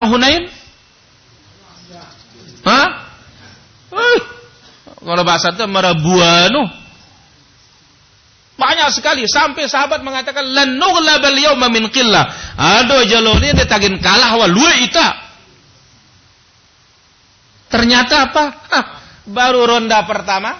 Hunain? Hah? Kalau bahasa itu marabuanu. Banyak sekali sampai sahabat mengatakan lan nughlabal yawma min qillah. Ado jaloni dia tagin kalah wa luwe ita. Ternyata apa? Baru ronda pertama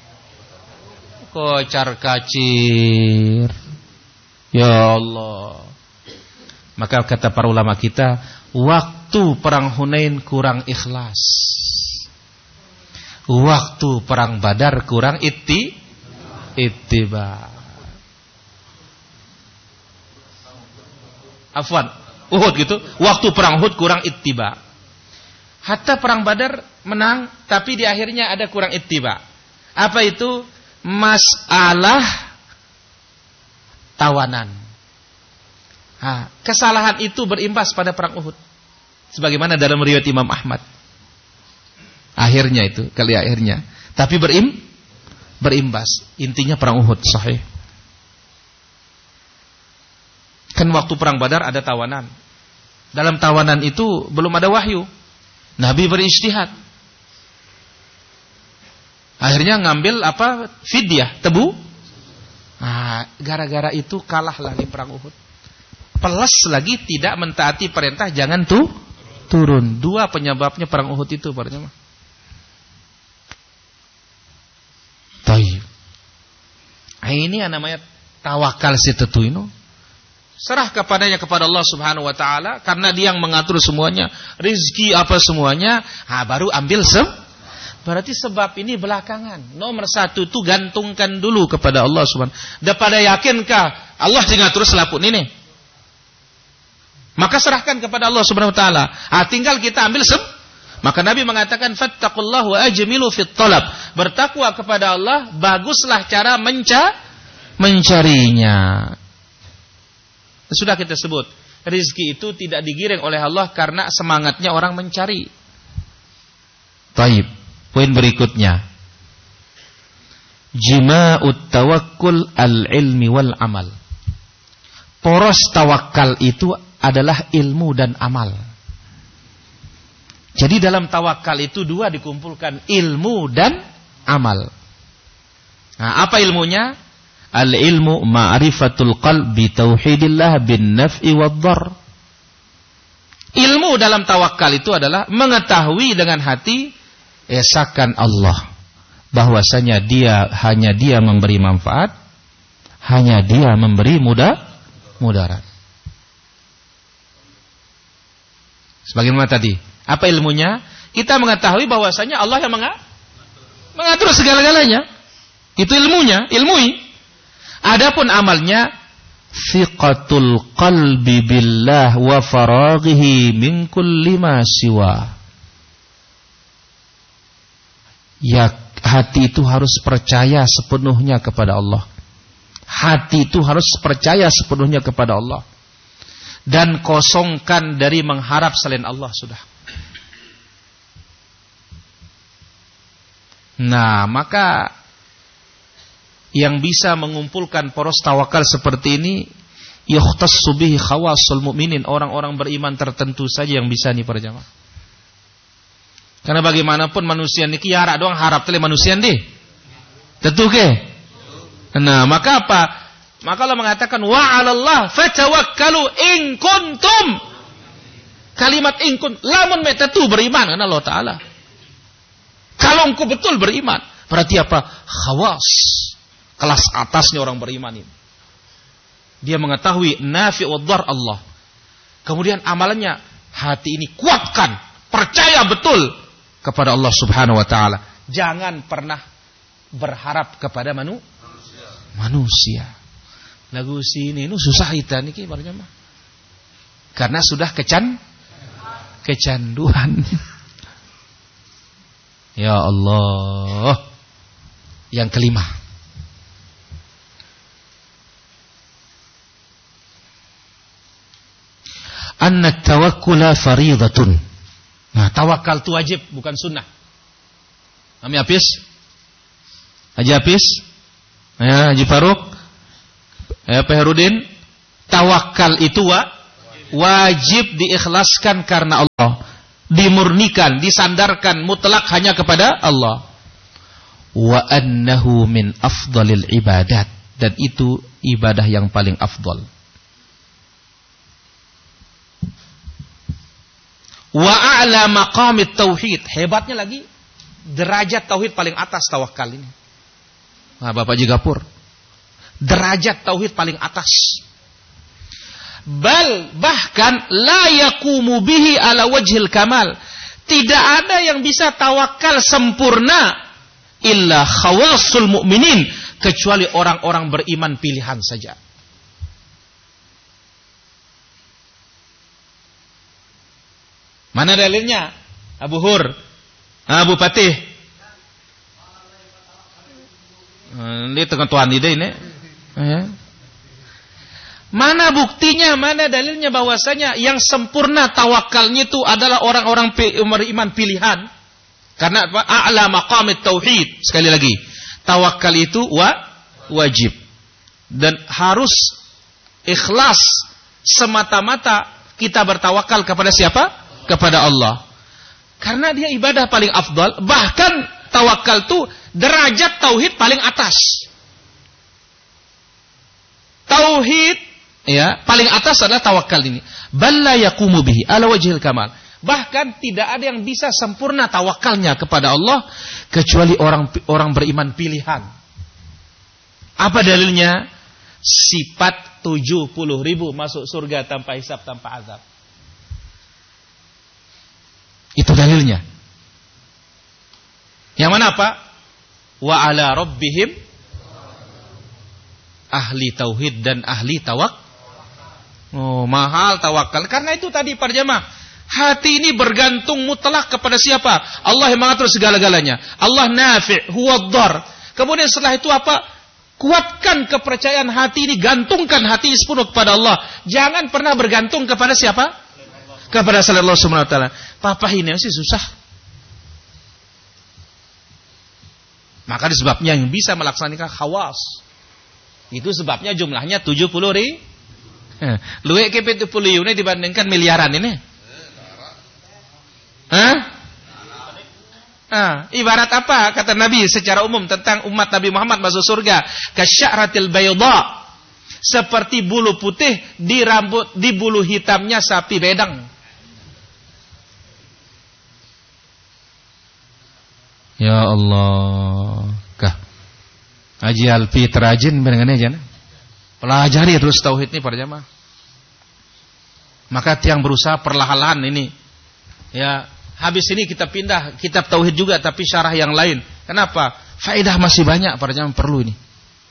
kocar kacir. Ya Allah. Maka kata para ulama kita, waktu perang Hunain kurang ikhlas. Waktu perang Badar kurang ittiba. Afwan, Uhud gitu. Waktu perang Uhud kurang ittiba. Hatta perang Badar menang, tapi di akhirnya ada kurang ittiba. Apa itu? Masalah tawanan. Kesalahan itu berimbas pada perang Uhud. Sebagaimana dalam riwayat Imam Ahmad. Akhirnya itu, kali akhirnya. Tapi berimbas. Intinya perang Uhud sahih. Kan waktu perang Badar ada tawanan. Dalam tawanan itu belum ada wahyu. Nabi berijtihad. Akhirnya ngambil fidyah, tebu. Gara-gara itu kalahlah di perang Uhud. Plus lagi tidak mentaati perintah jangan turun. Dua penyebabnya perang Uhud itu barunya mah. Taib. Ini yang namanya tawakal sitetu ini. Serah kepadanya kepada Allah Subhanahu wa taala karena Dia yang mengatur semuanya, rezeki apa semuanya, baru ambil berarti sebab ini belakangan. Nomor satu itu gantungkan dulu kepada Allah Subhanahu. Daripada yakinkah Allah yang ngatur selaput ini? Maka serahkan kepada Allah Subhanahu wa taala. Tinggal kita ambil Maka Nabi mengatakan fattaqullah wa ajmilu fit talab. Bertakwa kepada Allah, baguslah cara mencarinya. Sudah kita sebut, rezeki itu tidak digiring oleh Allah karena semangatnya orang mencari. Taib. Poin berikutnya. Jima'ut tawakkul al-ilmi wal amal. Poros tawakal itu adalah ilmu dan amal. Jadi dalam tawakal itu dua dikumpulkan, ilmu dan amal. Apa ilmunya? Al-ilmu ma'rifatul qalbi tauhidillah bin naf'i wad-dhar. Ilmu dalam tawakal itu adalah mengetahui dengan hati esakan Allah, bahwasanya hanya Dia memberi manfaat, hanya Dia memberi mudarat. Sebagaimana tadi, apa ilmunya? Kita mengetahui bahwasanya Allah yang mengatur segala-galanya. Itu ilmui. Adapun amalnya, thiqatul qalbi billah wa faraghihi min kulli ma siwa. Ya, hati itu harus percaya sepenuhnya kepada Allah. Hati itu harus percaya sepenuhnya kepada Allah. Dan kosongkan dari mengharap selain Allah sudah. Nah, maka yang bisa mengumpulkan poros tawakal seperti ini yukhtassu bihi khawasul mu'minin, orang-orang beriman tertentu saja yang bisa nih para jamaah. Karena bagaimanapun manusia niki yara doang harap tele manusia nih. Tentu ke? Nah, maka apa? Maka Allah mengatakan wa 'alallah fatawakkalu in kuntum. Kalimat in kun lamun metatu beriman karena Allah taala. Kalau engkau betul beriman, berarti apa? Khawas. Kelas atasnya orang beriman ini. Dia mengetahui nafi' wa dhar Allah. Kemudian amalannya, hati ini kuatkan, percaya betul kepada Allah Subhanahu wa taala. Jangan pernah berharap kepada manusia. Lagu sini susah kita niki barunya mah. Karena sudah kecanduan. Ya Allah. Yang kelima. Anna tawakkula faridatun. Nah, tawakal itu wajib, bukan sunnah. Kami Hafiz? Haji Hafiz? Ya, Haji Faruk? Ya, Pak Herudin? Tawakal itu wajib diikhlaskan karena Allah, dimurnikan, disandarkan mutlak hanya kepada Allah. Wa annahu min afdalil ibadat, dan itu ibadah yang paling afdal. Wa a'la maqamit tauhid, hebatnya lagi derajat tauhid paling atas tawakal ini. Nah, Bapak Jigapur, derajat tauhid paling atas. Bahkan la yaqumu bihi ala wajhil kamal, tidak ada yang bisa tawakal sempurna illa khawasul mu'minin, kecuali orang-orang beriman pilihan saja. Mana dalilnya? Abu Hur, Abu Patih. Ini tengah tuan ide ini. Mana buktinya, mana dalilnya bahwasanya yang sempurna tawakalnya itu adalah orang-orang beriman pilihan? Karena apa? A'la maqamit tauhid. Sekali lagi, tawakal itu wajib dan harus ikhlas, semata-mata kita bertawakal kepada siapa? Kepada Allah. Karena dia ibadah paling afdal, bahkan tawakal itu derajat tauhid paling atas. Tauhid ya, paling atas adalah tawakal ini. Balla yaqumu bihi ala wajhil kamal. Bahkan tidak ada yang bisa sempurna tawakalnya kepada Allah kecuali orang beriman pilihan. Apa dalilnya? Sifat 70.000 masuk surga tanpa hisab, tanpa azab. Itu dalilnya. Yang mana apa? Wa ala rabbihim, ahli tauhid dan ahli tawakal. Oh, mahal tawakal. Karena itu tadi para jemaah, hati ini bergantung mutlak kepada siapa? Allah yang mengatur segala-galanya. Allah nafi', huwa dhar. Kemudian setelah itu apa? Kuatkan kepercayaan hati ini, gantungkan hati ini sepenuh kepada Allah. Jangan pernah bergantung kepada siapa? Kepada selain Allah Subhanahu wa taala. Papa ini masih susah. Maka sebabnya yang bisa melaksanakan khawas, itu sebabnya jumlahnya 70.000. Luwek ke 70 ini dibandingkan miliaran ini. Ibarat apa kata Nabi secara umum tentang umat Nabi Muhammad masuk surga? Kasya'ratil bayda, seperti bulu putih di bulu hitamnya sapi bedang. Ya Allah, kah Haji Alfi terajin dengan aja nah? Pelajari terus tauhid ini para jamaah. Maka tiang berusaha perlahan-lahan ini. Ya, habis ini kita pindah kitab tauhid juga tapi syarah yang lain. Kenapa? Faedah masih banyak para jamaah perlu ini.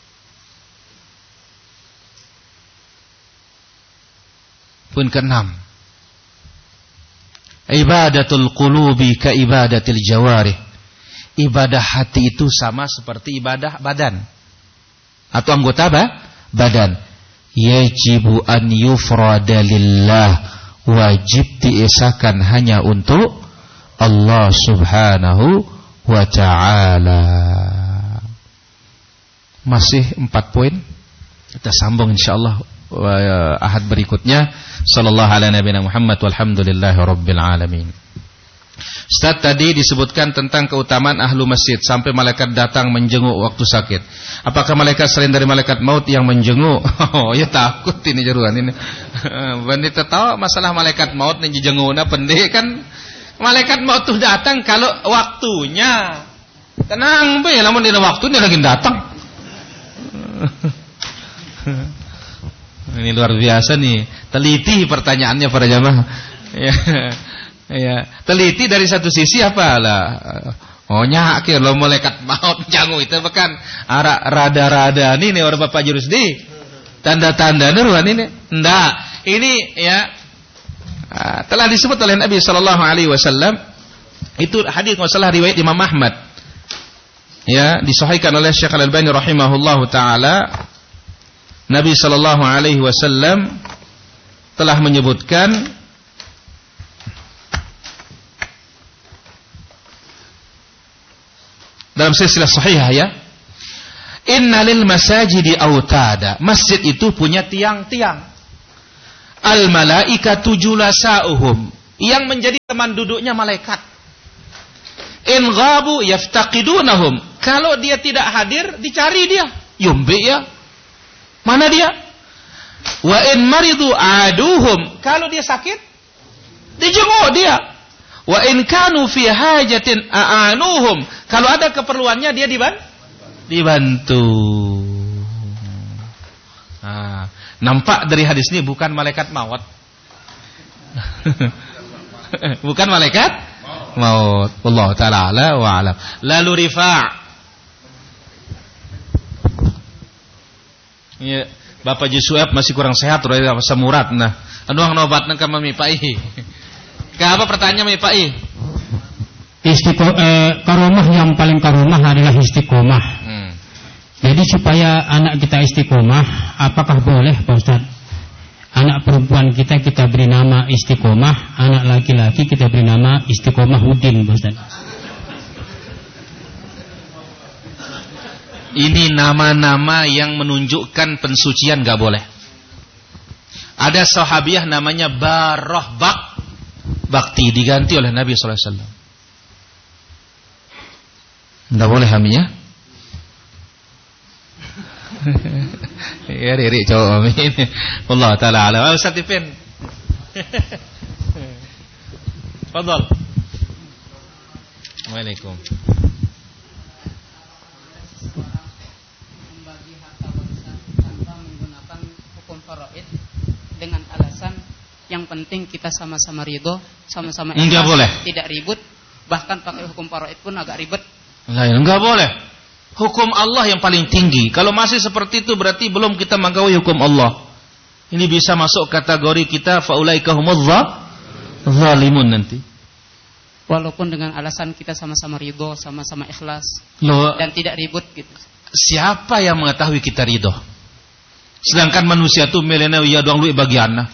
Poin ke-6. Ibadatul qulubi ka ibadatil jawarih. Ibadah hati itu sama seperti ibadah badan atau anggota badan. Yajibu an yufrada lillah, wajib diesakan hanya untuk Allah Subhanahu wa ta'ala. Masih 4 poin. Kita sambung insyaallah ahad berikutnya. Sallallahu ala nabiyina Muhammad walhamdulillahi rabbil alamin. Ustaz, tadi disebutkan tentang keutamaan ahlu masjid sampai malaikat datang menjenguk waktu sakit. Apakah malaikat selain dari malaikat maut yang menjenguk? Oh ya, takut ini jeruan ini. Bandit tahu masalah malaikat maut yang jengukna pendek kan. Malaikat maut tuh datang kalau waktunya. Tenang be, lamun dina waktunya lagi datang. Ini luar biasa nih. Teliti pertanyaannya para jamaah. Ya. Ya, teliti dari satu sisi apalah. Oh nyak lo malaikat maut jangu itu bukan rada-rada ini orang Bapak Jurusdi. Tanda-tanda nuruan ini. Enggak. Ini ya telah disebut oleh Nabi sallallahu alaihi wasallam. Itu hadis masalah riwayat Imam Ahmad. Ya, disahihkan oleh Syekh Al-Albani rahimahullahu taala. Nabi sallallahu alaihi wasallam telah menyebutkan dalam silsilah sahihah ya, innalil masajidi autada, masjid itu punya tiang-tiang. al-malaikatu julasa'uhum, yang menjadi teman duduknya malaikat. In ghabu yaftaqidunahum, kalau dia tidak hadir dicari dia. Yumbi ya, mana dia? Wa in maridu aduhum, kalau dia sakit dijenguk dia. Wa in kanu fi hajatin a'anuhum, kalau ada keperluannya dia dibantu. Nah, nampak dari hadis ini bukan malaikat maut. Bukan malaikat maut. Wallahu ta'ala ala wa alam. Lalu Rifa'. Ya, Bapak Jusuab masih kurang sehat, udah semurat. Nah, anuang nobat nang kami Pak I. Apa pertanyaan Pak I? Karomah yang paling karomah adalah istiqomah. Jadi supaya anak kita istiqomah, apakah boleh Pak Ustaz? Anak perempuan kita beri nama istiqomah, anak laki-laki kita beri nama istiqomah Udin Pak Ustaz. Ini nama-nama yang menunjukkan pensucian, gak boleh. Ada sahabiah namanya Baroh Bakti, diganti oleh Nabi SAW. Gak boleh haminya. Ya Riri cowok amin. Allah Ta'ala alam. Ustaz Ipin. Fadal. Waalaikum. Membagi harta warisan tanpa menggunakan hukum faraid dengan alasan yang penting kita sama-sama ridho, sama-sama ikhlas, tidak ribut, bahkan pakai hukum faraid pun agak ribet. Enggak boleh. Hukum Allah yang paling tinggi. Kalau masih seperti itu berarti belum kita menggaui hukum Allah. Ini bisa masuk kategori kita faulaika humudz zalimun nanti. Walaupun dengan alasan kita sama-sama ridho, sama-sama ikhlas, dan tidak ribut gitu. Siapa yang mengetahui kita ridho? Sedangkan manusia itu milena ya doang lu bagianna.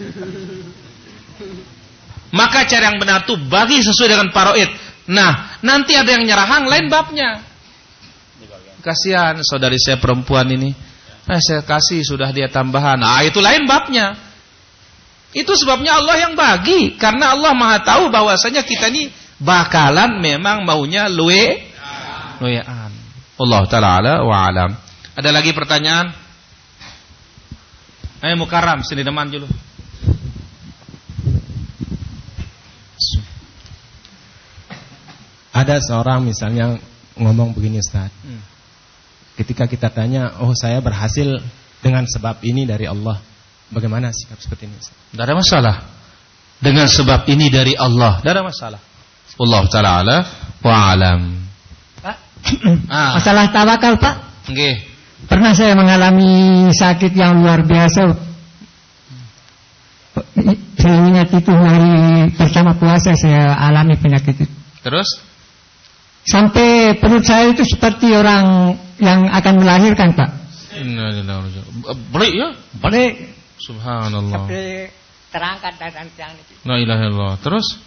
Maka cara yang benar tuh bagi sesuai dengan faraid. Nah, nanti ada yang nyerahang lain babnya. Kasihan saudari saya perempuan ini. Saya kasih sudah dia tambahan. Nah, itu lain babnya. Itu sebabnya Allah yang bagi, karena Allah Maha tahu bahwasanya kita ini bakalan memang maunya luwean. Allah Ta'ala ala wa alam. Ada lagi pertanyaan? Ayo Mukarram sini deman dulu. Ada seorang misalnya ngomong begini Ustaz. Ketika kita tanya, oh saya berhasil dengan sebab ini dari Allah. Bagaimana sikap seperti ini Ustaz? Tidak ada masalah. Dengan sebab ini dari Allah, tidak ada masalah. Allah Ta'ala ala wa alam. Pak, masalah tawakal Pak. Okay. Pernah saya mengalami sakit yang luar biasa. Saya ingat itu hari pertama puasa saya alami penyakit itu. Terus? Sampai perut saya itu seperti orang yang akan melahirkan Pak. Beli ya? Beli. Subhanallah. Sampai terangkat dan tiang itu. La ilaha illallah. Terus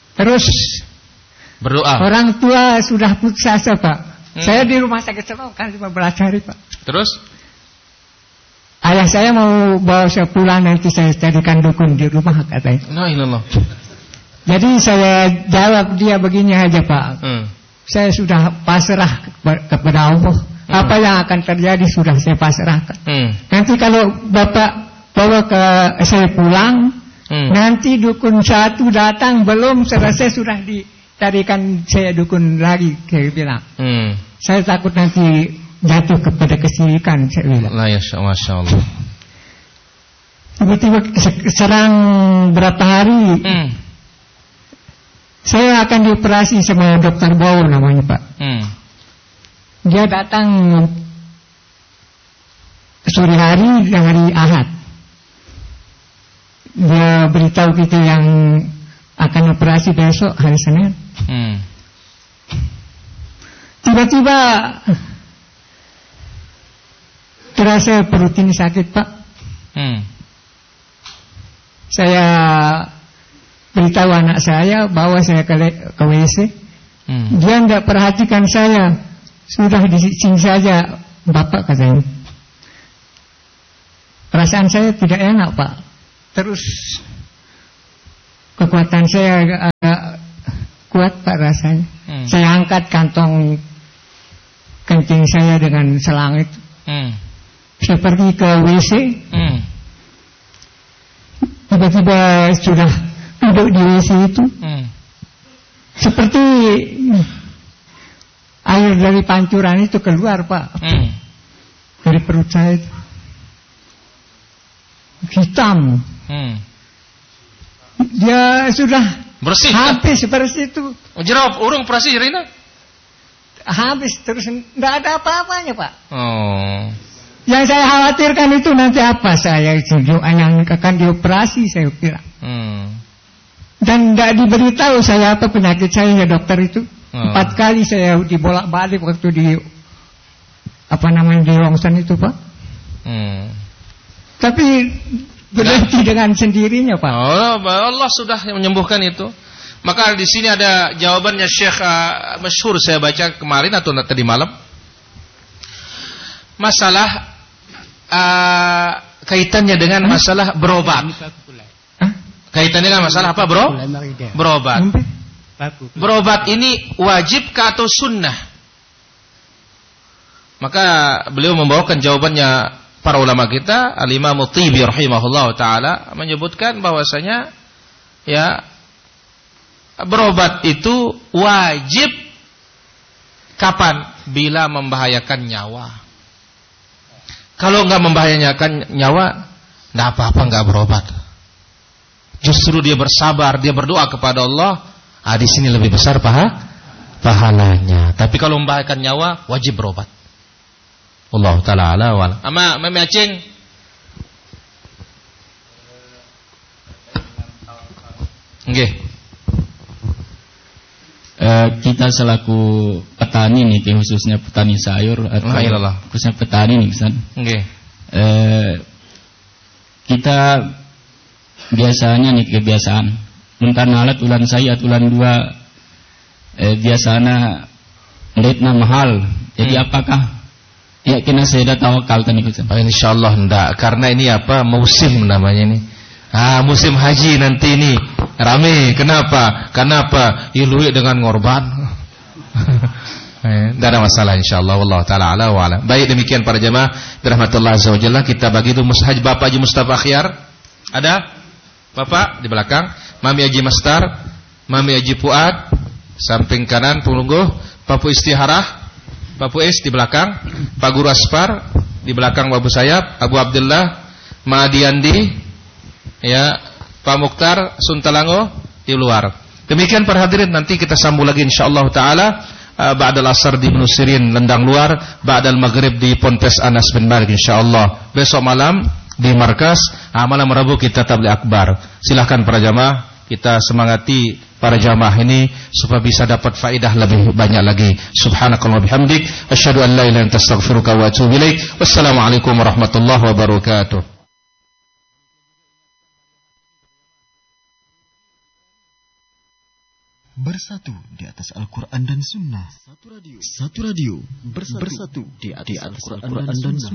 berdoa. Orang tua sudah putus asa Pak. Saya di rumah sakit selama kan 15 hari Pak. Terus? Ayah saya mau bawa saya pulang, nanti saya jadikan dukun di rumah katanya. La ilallah. Jadi saya jawab dia begini aja Pak. Saya sudah pasrah kepada Allah. Apa yang akan terjadi sudah saya pasrahkan. Nanti kalau Bapak bawa ke saya pulang, nanti dukun satu datang belum selesai sudah dicarikan saya dukun lagi, saya bilang. Saya takut nanti jatuh kepada kesyirikan, saya bilang. La ya Masya Allah. Tiba-tiba serang berapa hari, saya akan dioperasi sama dokter Bowo namanya Pak. Dia datang sore hari dan hari Ahad. Dia beritahu kita yang akan operasi besok hari Senin. Tiba-tiba terasa perut ini sakit Pak. Saya beritahu anak saya bawa saya ke WC. Dia tidak perhatikan saya. Sudah di sini saja Bapak katanya. Perasaan saya tidak enak Pak. Terus kekuatan saya agak kuat Pak rasanya. Saya angkat kantong kencing saya dengan selang itu. Saya pergi ke WC. Tiba-tiba sudah duduk di WC itu. Seperti air dari pancuran itu keluar Pak. Dari perut saya itu. Hitam. Dia sudah bersih. Habis bersih itu. Jerap urung bersih Rina? Habis terus tidak ada apa-apanya Pak. Oh. Yang saya khawatirkan itu nanti apa saya itu yang akan dioperasi saya kira. Dan tidak diberitahu saya apa penyakit saya ya dokter itu. 4 kali saya dibolak-balik waktu di di Rongsan itu Pak. Tapi berhenti dengan sendirinya Pak. Oh, Allah sudah menyembuhkan itu. Maka di sini ada jawabannya Syekh masyhur saya baca kemarin atau tadi malam. Masalah kaitannya dengan masalah berobat. Kaitannya dengan masalah apa, Bro? Berobat. Berobat ini wajib atau sunnah? Maka beliau membawakan jawabannya para ulama kita, Al-Imam At-Tibi rahimahullah taala menyebutkan bahwasanya ya berobat itu wajib kapan? Bila membahayakan nyawa. Kalau enggak membahayakan nyawa, enggak apa-apa enggak berobat. Justru dia bersabar, dia berdoa kepada Allah, di sini lebih besar pahalanya. Tapi kalau membahayakan nyawa, wajib berobat. Allah taala ala wala. Ama Mami Aceng. Nggih. Kita selaku petani nih, khususnya petani sayur atau khususnya petani nih, Ustaz. Nggih. Kita biasanya nih kebiasaan muntan alat ulan sayat ulan 2 biasanya duitnya mahal. Jadi apakah ya kena saya tawakal tadi Ustaz? Insyaallah enggak, karena ini apa? Musim namanya ini. Musim haji nanti ini rame. Kenapa? Ilui dengan ngorban. Tidak ada masalah insyaallah. Wallahu taala ala wa ala. Baik, demikian para jemaah dirahmatillah azza wajalla, kita bagi dulu Haji Bapak Haji Mustafa Akhyar. Ada? Bapak di belakang, Mami Haji Mastar, Mami Haji Fuad samping kanan penunggu, Papu Istiharah, Papu Is di belakang, Pak Guru Aspar di belakang Babu Sayap, Abu Abdullah, Ma Adiandi, ya, Pak Mukhtar Suntalango di luar. Demikian para hadirin, nanti kita sambung lagi insyaallah taala ba'dal asar di Menusirin Lendang Luar, ba'dal maghrib di Ponpes Anas bin Malik insyaallah. Besok malam di markas, malam Rabu kita tabligh akbar. Silahkan para jamaah, kita semangati para jamaah ini supaya bisa dapat faedah lebih banyak lagi. Subhanakallah bihamdik, asyhadu an la ilaha illa anta astaghfiruka wa atubu ilaik. Wassalamualaikum warahmatullahi wabarakatuh. Bersatu di atas Al-Quran dan Sunnah. Satu radio bersatu di atas Al-Quran dan Sunnah.